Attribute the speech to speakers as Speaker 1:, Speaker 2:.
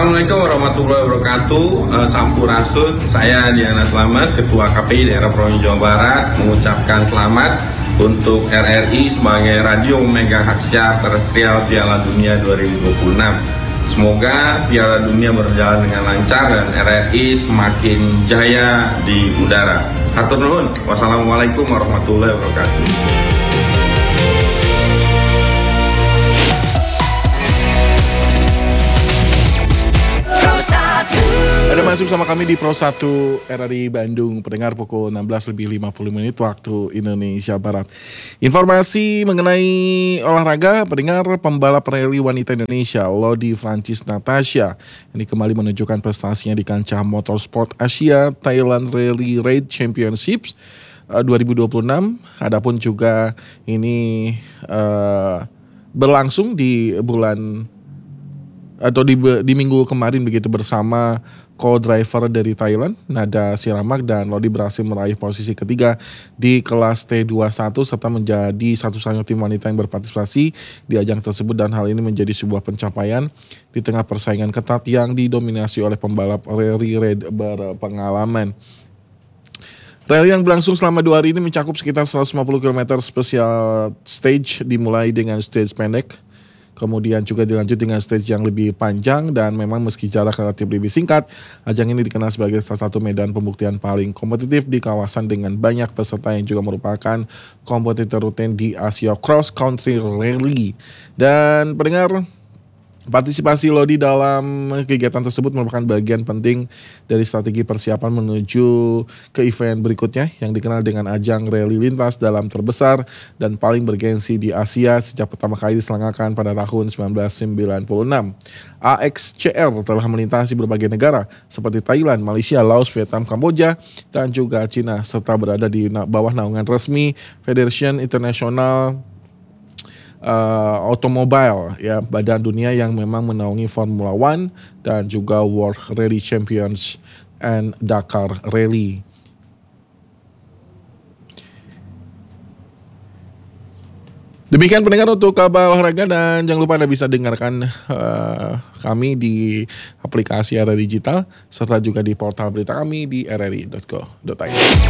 Speaker 1: Assalamualaikum warahmatullahi wabarakatuh. Sampurasun, saya Diana Slamet, Ketua KPI Daerah Provinsi Jawa Barat, mengucapkan selamat untuk RRI sebagai Radio Mega Haksiar Terestrial Piala Dunia 2026. Semoga Piala Dunia berjalan dengan lancar dan RRI semakin jaya di udara. Hatur nuhun. Wassalamualaikum warahmatullahi wabarakatuh.
Speaker 2: Ada masuk sama kami di Pro 1 RRI Bandung, pendengar pukul 16:50 waktu Indonesia Barat. Informasi mengenai olahraga, pendengar pembalap rally wanita Indonesia, Lodi Francis Natasha, ini kembali menunjukkan prestasinya di kancah motorsport Asia Thailand Rally Raid Championships 2026. Adapun juga ini berlangsung di bulan atau di minggu kemarin begitu bersama co-driver dari Thailand, Nada Siramak, dan Lodi berhasil meraih posisi ketiga di kelas T21 serta menjadi satu-satunya tim wanita yang berpartisipasi di ajang tersebut, dan hal ini menjadi sebuah pencapaian di tengah persaingan ketat yang didominasi oleh pembalap rally raid berpengalaman. Rally yang berlangsung selama 2 hari ini mencakup sekitar 150 km special stage, dimulai dengan stage pendek, kemudian juga dilanjut dengan stage yang lebih panjang, dan memang meski jarak relatif lebih singkat, ajang ini dikenal sebagai salah satu medan pembuktian paling kompetitif di kawasan dengan banyak peserta yang juga merupakan kompetitor rutin di Asia Cross Country Rally. Dan pendengar, partisipasi Lodi dalam kegiatan tersebut merupakan bagian penting dari strategi persiapan menuju ke event berikutnya yang dikenal dengan ajang rally lintas dalam terbesar dan paling bergengsi di Asia sejak pertama kali diselenggarakan pada tahun 1996. AXCR telah melintasi berbagai negara seperti Thailand, Malaysia, Laos, Vietnam, Kamboja, dan juga Cina, serta berada di bawah naungan resmi Federation International Automobile, ya, badan dunia yang memang menaungi Formula One dan juga World Rally Champions and Dakar Rally. Demikian pendengar untuk kabar olahraga, dan jangan lupa Anda bisa dengarkan kami di aplikasi RRI Digital serta juga di portal berita kami di rri.co.id.